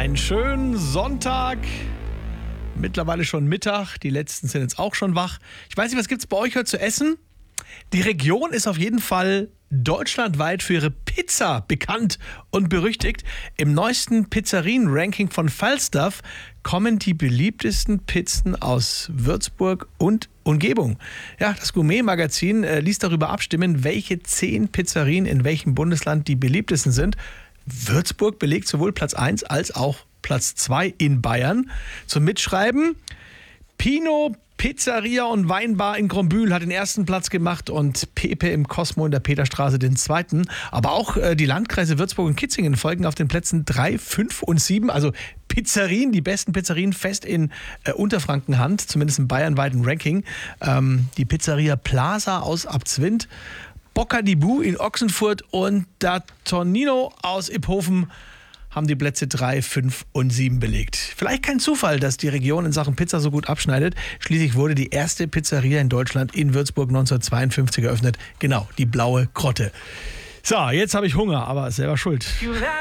Einen schönen Sonntag. Mittlerweile schon Mittag. Die letzten sind jetzt auch schon wach. Ich weiß nicht, was gibt es bei euch heute zu essen? Die Region ist auf jeden Fall deutschlandweit für ihre Pizza bekannt und berüchtigt. Im neuesten Pizzerien-Ranking von Falstaff kommen die beliebtesten Pizzen aus Würzburg und Umgebung. Ja, das Gourmet-Magazin ließ darüber abstimmen, welche 10 Pizzerien in welchem Bundesland die beliebtesten sind. Würzburg belegt sowohl Platz 1 als auch Platz 2 in Bayern. Zum Mitschreiben: Pino Pizzeria und Weinbar in Grombühl hat den ersten Platz gemacht und Pepe im Cosmo in der Peterstraße den zweiten. Aber auch die Landkreise Würzburg und Kitzingen folgen auf den Plätzen 3, 5 und 7. Also Pizzerien, die besten Pizzerien fest in Unterfranken Hand, zumindest im bayernweiten Ranking. Die Pizzeria Plaza aus Abzwind, Bocca di Bu in Ochsenfurt und Da Tonino aus Iphofen haben die Plätze 3, 5 und 7 belegt. Vielleicht kein Zufall, dass die Region in Sachen Pizza so gut abschneidet. Schließlich wurde die erste Pizzeria in Deutschland in Würzburg 1952 eröffnet. Genau, die Blaue Grotte. So, jetzt habe ich Hunger, aber selber schuld.